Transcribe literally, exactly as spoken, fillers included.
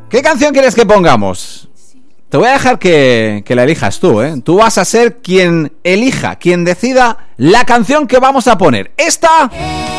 ¿Qué canción quieres que pongamos? Te voy a dejar que, que la elijas tú, ¿eh? Tú vas a ser quien elija, quien decida la canción que vamos a poner. Esta